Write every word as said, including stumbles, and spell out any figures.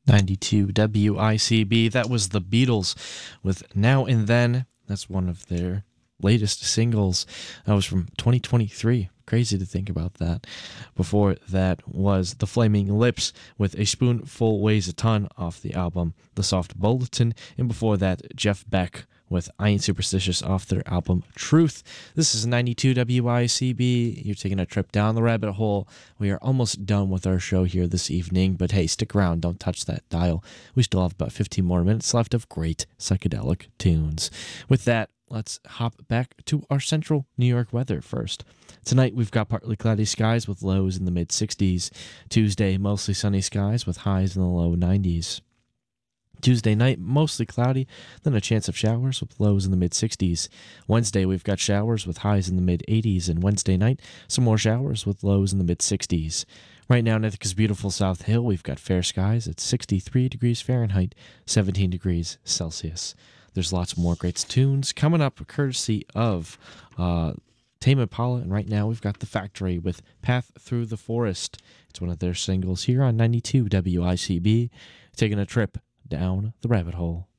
ninety-two W I C B. That was the Beatles with Now and Then. That's one of their latest singles. That was from twenty twenty-three. Crazy to think about that. Before that was The Flaming Lips with A Spoonful Weighs a Ton off the album The Soft Bulletin. And before that, Jeff Beck with I Ain't Superstitious off their album Truth. This is ninety-two W I C B. You're taking a trip down the rabbit hole. We are almost done with our show here this evening, but hey, stick around. Don't touch that dial. We still have about fifteen more minutes left of great psychedelic tunes. With that, let's hop back to our central New York weather first. Tonight, we've got partly cloudy skies with lows in the mid sixties. Tuesday, mostly sunny skies with highs in the low nineties. Tuesday night, mostly cloudy, then a chance of showers with lows in the mid sixties. Wednesday, we've got showers with highs in the mid eighties, and Wednesday night, some more showers with lows in the mid sixties. Right now in Ithaca's beautiful South Hill, we've got fair skies at sixty-three degrees Fahrenheit, seventeen degrees Celsius. There's lots more great tunes coming up, courtesy of uh, Tame Impala, and right now we've got The Factory with Path Through the Forest. It's one of their singles here on ninety-two W I C B, taking a trip down the rabbit hole.